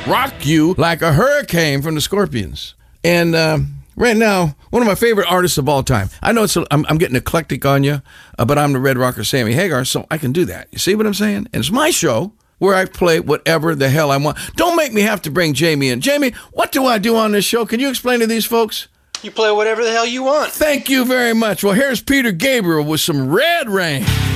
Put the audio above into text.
rock you like a hurricane from the Scorpions. And right now, one of my favorite artists of all time. I know I'm getting eclectic on you, but I'm the Red Rocker Sammy Hagar, so I can do that. You see what I'm saying? And it's my show where I play whatever the hell I want. Don't make me have to bring Jamie in. Jamie, what do I do on this show? Can you explain to these folks? You play whatever the hell you want. Thank you very much. Well, here's Peter Gabriel with some Red Rain.